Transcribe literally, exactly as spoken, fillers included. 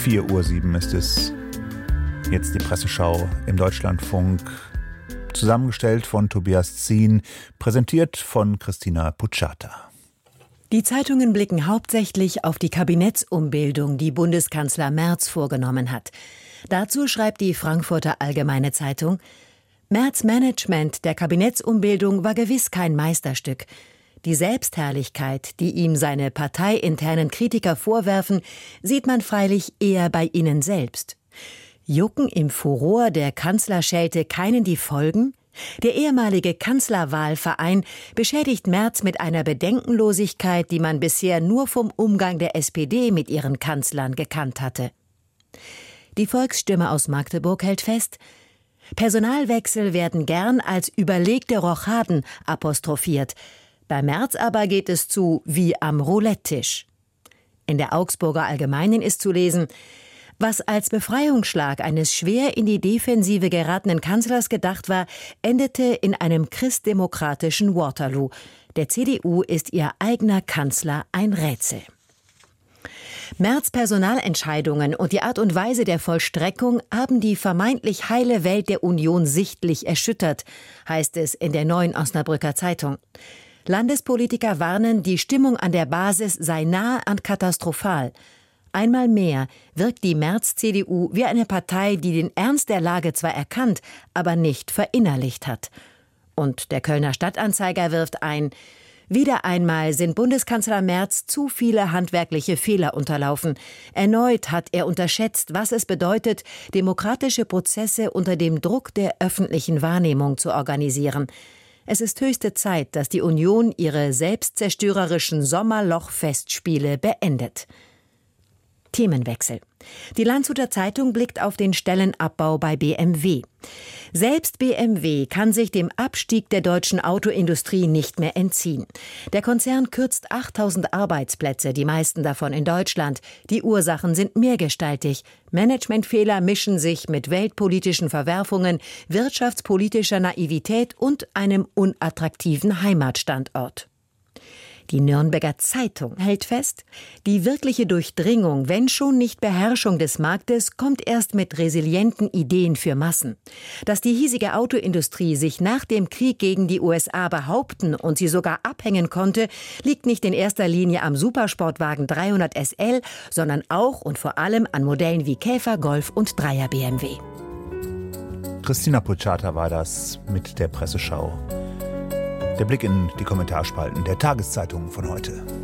vier Uhr sieben ist es. Jetzt die Presseschau im Deutschlandfunk. Zusammengestellt von Tobias Zien, präsentiert von Christina Pucciata. Die Zeitungen blicken hauptsächlich auf die Kabinettsumbildung, die Bundeskanzler Merz vorgenommen hat. Dazu schreibt die Frankfurter Allgemeine Zeitung: Merz' Management der Kabinettsumbildung war gewiss kein Meisterstück. Die Selbstherrlichkeit, die ihm seine parteiinternen Kritiker vorwerfen, sieht man freilich eher bei ihnen selbst. Jucken im Furor der Kanzlerschelte keinen die Folgen? Der ehemalige Kanzlerwahlverein beschädigt Merz mit einer Bedenkenlosigkeit, die man bisher nur vom Umgang der S P D mit ihren Kanzlern gekannt hatte. Die Volksstimme aus Magdeburg hält fest: Personalwechsel werden gern als überlegte Rochaden apostrophiert. Bei Merz aber geht es zu wie am Roulette-Tisch. In der Augsburger Allgemeinen ist zu lesen: Was als Befreiungsschlag eines schwer in die Defensive geratenen Kanzlers gedacht war, endete in einem christdemokratischen Waterloo. Der C D U ist ihr eigener Kanzler ein Rätsel. Merz' Personalentscheidungen und die Art und Weise der Vollstreckung haben die vermeintlich heile Welt der Union sichtlich erschüttert, heißt es in der Neuen Osnabrücker Zeitung. Landespolitiker warnen, die Stimmung an der Basis sei nahe an katastrophal. Einmal mehr wirkt die Merz-C D U wie eine Partei, die den Ernst der Lage zwar erkannt, aber nicht verinnerlicht hat. Und der Kölner Stadtanzeiger wirft ein: Wieder einmal sind Bundeskanzler Merz zu viele handwerkliche Fehler unterlaufen. Erneut hat er unterschätzt, was es bedeutet, demokratische Prozesse unter dem Druck der öffentlichen Wahrnehmung zu organisieren. Es ist höchste Zeit, dass die Union ihre selbstzerstörerischen Sommerloch-Festspiele beendet. Themenwechsel. Die Landshuter Zeitung blickt auf den Stellenabbau bei B M W. Selbst B M W kann sich dem Abstieg der deutschen Autoindustrie nicht mehr entziehen. Der Konzern kürzt achttausend Arbeitsplätze, die meisten davon in Deutschland. Die Ursachen sind mehrgestaltig. Managementfehler mischen sich mit weltpolitischen Verwerfungen, wirtschaftspolitischer Naivität und einem unattraktiven Heimatstandort. Die Nürnberger Zeitung hält fest: Die wirkliche Durchdringung, wenn schon nicht Beherrschung des Marktes, kommt erst mit resilienten Ideen für Massen. Dass die hiesige Autoindustrie sich nach dem Krieg gegen die U S A behaupten und sie sogar abhängen konnte, liegt nicht in erster Linie am Supersportwagen dreihundert S L, sondern auch und vor allem an Modellen wie Käfer, Golf und Dreier B M W. Christina Pucciata war das mit der Presseschau. Der Blick in die Kommentarspalten der Tageszeitungen von heute.